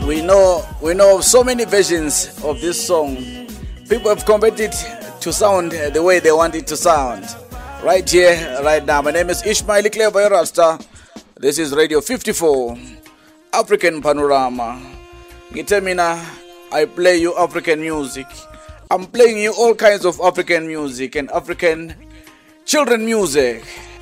We know so many versions of this song. People have converted to sound the way they want it to sound. Right here, right now. My name is Ishmael Clever Rasta. This is Radio 54, African Panorama. Gitemina, I play you African music. I'm playing you all kinds of African music and African children music.